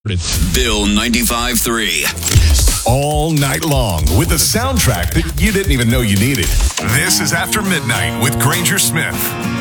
Bill 95.3. All night long with the soundtrack that you didn't even know you needed. This is After Midnight with Granger Smith.